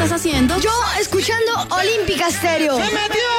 estás haciendo? Yo escuchando Olímpica Stereo. ¡Se metió!